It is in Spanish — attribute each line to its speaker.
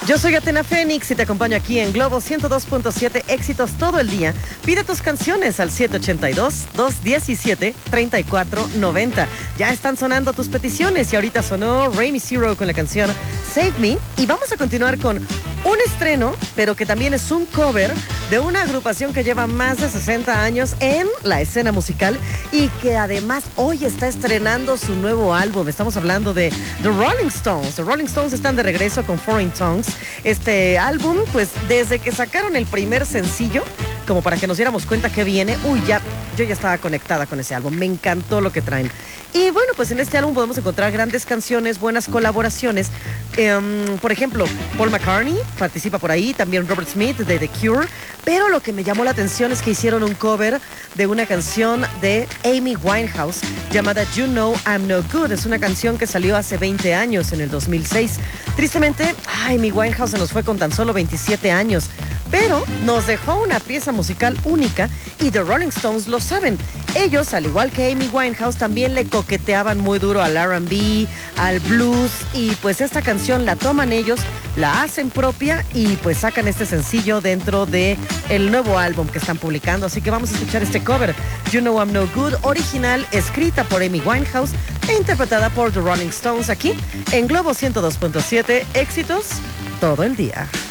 Speaker 1: Yo soy Atena Fénix y te acompaño aquí en Globo 102.7, éxitos todo el día. Pide tus canciones al 782-217-3490. Ya están sonando tus peticiones y ahorita sonó Rainy Zero con la canción Save Me. Y vamos a continuar con un estreno, pero que también es un cover de una agrupación que lleva más de 60 años en la escena musical y que además hoy está estrenando su nuevo álbum. Estamos hablando de The Rolling Stones. The Rolling Stones están de regreso con Foreign Tongues. Este álbum, pues desde que sacaron el primer sencillo, como para que nos diéramos cuenta que viene, yo ya estaba conectada con ese álbum, me encantó lo que traen. Y bueno, pues en este álbum podemos encontrar grandes canciones, buenas colaboraciones. Por ejemplo, Paul McCartney participa por ahí, también Robert Smith de The Cure. Pero lo que me llamó la atención es que hicieron un cover de una canción de Amy Winehouse llamada You Know I'm No Good. Es una canción que salió hace 20 años, en el 2006. Tristemente, Amy Winehouse se nos fue con tan solo 27 años. Pero nos dejó una pieza musical única y The Rolling Stones lo saben. Ellos, al igual que Amy Winehouse, también le coqueteaban muy duro al R&B, al blues, y pues esta canción la toman ellos, la hacen propia y pues sacan este sencillo dentro de el nuevo álbum que están publicando. Así que vamos a escuchar este cover, You Know I'm No Good, original, escrita por Amy Winehouse e interpretada por The Rolling Stones, aquí en Globo 102.7, éxitos todo el día.